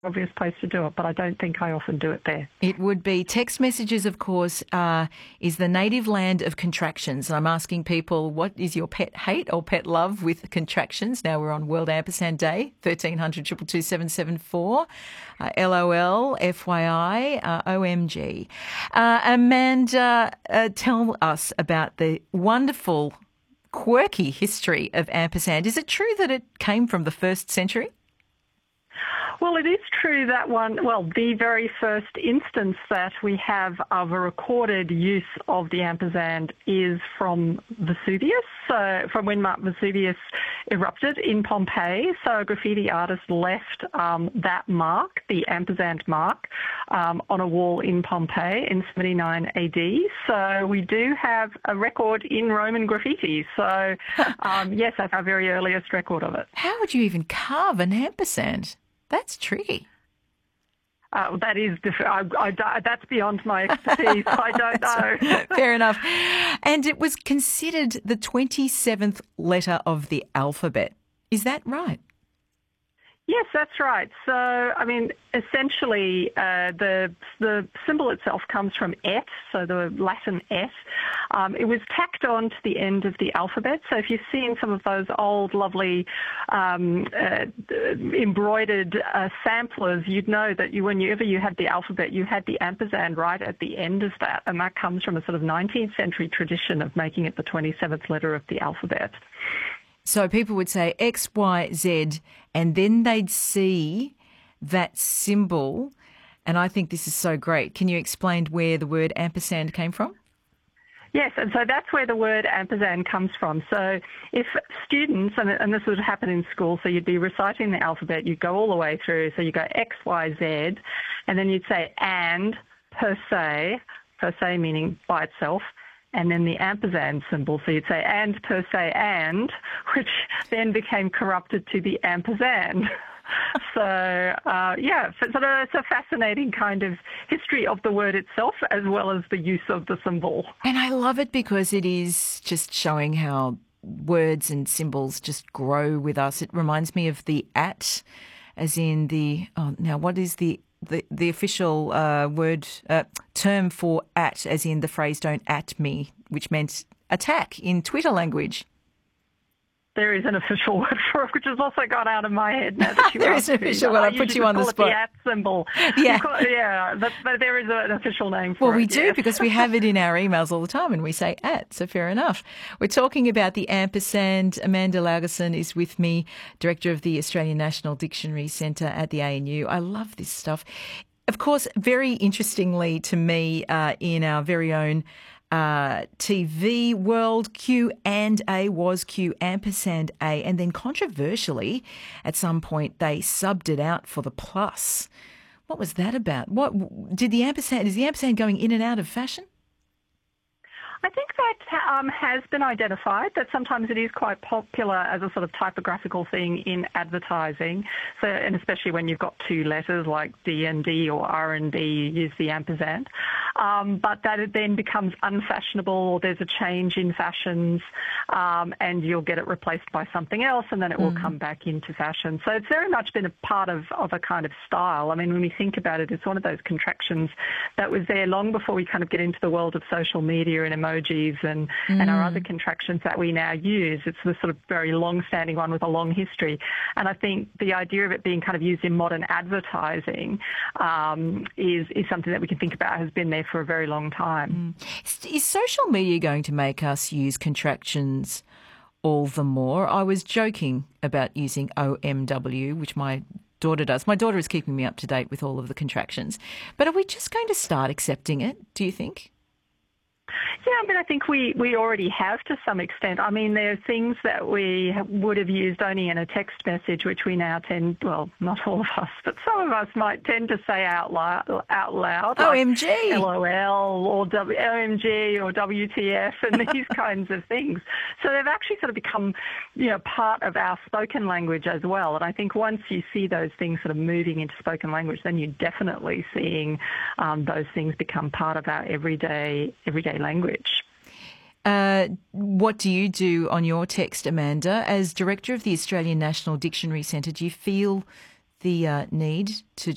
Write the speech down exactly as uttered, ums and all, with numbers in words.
obvious place to do it, but I don't think I often do it there. It would be. Text messages, of course, uh, is the native land of contractions. And I'm asking people, what is your pet hate or pet love with contractions? Now we're on World Ampersand Day, thirteen hundred, two two two, seven seven four, uh, LOL, F Y I, uh, O M G. Uh, Amanda, uh, tell us about the wonderful, quirky history of ampersand. Is it true that it came from the first century? Well, it is true that one, well, the very first instance that we have of a recorded use of the ampersand is from Vesuvius, so from when Mount Vesuvius erupted in Pompeii. So a graffiti artist left um, that mark, the ampersand mark, um, on a wall in Pompeii in seventy-nine A D. So we do have a record in Roman graffiti. So um, yes, that's our very earliest record of it. How would you even carve an ampersand? That's tricky. Uh, that is, I, I, that's beyond my expertise. I don't know. Fair enough. And it was considered the twenty-seventh letter of the alphabet. Is that right? Yes, that's right. So, I mean, essentially, uh, the the symbol itself comes from et, so the Latin et. Um, it was tacked on to the end of the alphabet. So if you've seen some of those old, lovely um, uh, embroidered uh, samplers, you'd know that you, whenever you had the alphabet, you had the ampersand right at the end of that, and that comes from a sort of nineteenth century tradition of making it the twenty-seventh letter of the alphabet. So people would say X, Y, Z, and then they'd see that symbol. And I think this is so great. Can you explain where the word ampersand came from? Yes, and so that's where the word ampersand comes from. So if students, and, and this would happen in school, so you'd be reciting the alphabet, you'd go all the way through, so you go X, Y, Z, and then you'd say and, per se, per se meaning by itself, and then the ampersand symbol. So you'd say and per se and, which then became corrupted to the ampersand. So, uh, yeah, so it's a fascinating kind of history of the word itself as well as the use of the symbol. And I love it because it is just showing how words and symbols just grow with us. It reminds me of the at, as in the, oh, now what is the The, the official uh, word uh, term for at, as in the phrase "don't at me," which meant attack in Twitter language. There is an official word for it, which has also gone out of my head now that you There is an official word. I put you on the spot. The at symbol. Yeah, call, yeah, but, but there is an official name for well, it. Well, we do yes. because we have it in our emails all the time, and we say at. So fair enough. We're talking about the ampersand. Amanda Lagerson is with me, director of the Australian National Dictionary Centre at the A N U. I love this stuff. Of course, very interestingly to me, uh, in our very own Uh, T V world, Q and A was Q ampersand A, and then controversially, at some point they subbed it out for the plus. What was that about? What did the ampersand? Is the ampersand going in and out of fashion? I think that um, has been identified, that sometimes it is quite popular as a sort of typographical thing in advertising. So, and especially when you've got two letters like D and D or R and D, you use the ampersand. Um, but that it then becomes unfashionable, or there's a change in fashions, um, and you'll get it replaced by something else, and then it will mm. come back into fashion. So it's very much been a part of, of a kind of style. I mean, when we think about it, it's one of those contractions that was there long before we kind of get into the world of social media and emojis and, mm. and our other contractions that we now use. It's the sort of very long-standing one with a long history. And I think the idea of it being kind of used in modern advertising um, is, is something that we can think about has been there for a very long time. Mm. Is social media going to make us use contractions all the more? I was joking about using O M W, which my daughter does. My daughter is keeping me up to date with all of the contractions. But are we just going to start accepting it, do you think? Yeah, I mean, I think we, we already have to some extent. I mean, there are things that we would have used only in a text message, which we now tend, well, not all of us, but some of us might tend to say out loud. Out loud O M G. Like LOL or w- O M G or W T F and these kinds of things. So they've actually sort of become, you know, part of our spoken language as well. And I think once you see those things sort of moving into spoken language, then you're definitely seeing um, those things become part of our everyday everyday language. Uh, what do you do on your text, Amanda? As director of the Australian National Dictionary Centre, do you feel the uh, need to